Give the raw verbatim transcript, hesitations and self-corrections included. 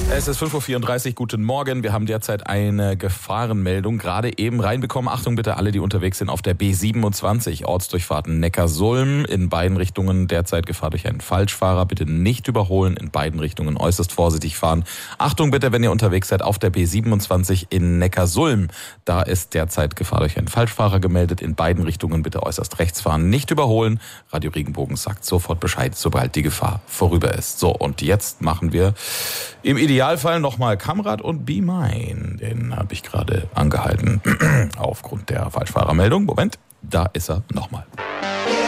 Es ist fünf Uhr vierunddreißig, guten Morgen. Wir haben derzeit eine Gefahrenmeldung gerade eben reinbekommen. Achtung bitte alle, die unterwegs sind auf der B siebenundzwanzig, Ortsdurchfahrten Neckarsulm. In beiden Richtungen derzeit Gefahr durch einen Falschfahrer. Bitte nicht überholen, in beiden Richtungen äußerst vorsichtig fahren. Achtung bitte, wenn ihr unterwegs seid auf der B siebenundzwanzig in Neckarsulm. Da ist derzeit Gefahr durch einen Falschfahrer gemeldet. In beiden Richtungen bitte äußerst rechts fahren, nicht überholen. Radio Regenbogen sagt sofort Bescheid, sobald die Gefahr vorüber ist. So, und jetzt machen wir im Idealfall nochmal Kamrad und Be Mine. Den habe ich gerade angehalten aufgrund der Falschfahrermeldung. Moment, da ist er nochmal.